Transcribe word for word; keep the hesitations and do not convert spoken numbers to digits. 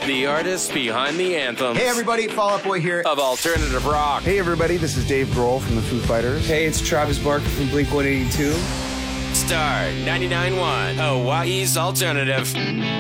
The artists behind the anthems. Hey everybody, Fall Out Boy here. Of alternative rock. Hey everybody, this is Dave Grohl from the Foo Fighters. Hey, it's Travis Barker from Blink one eighty-two. Star ninety-nine point one, Hawaii's alternative.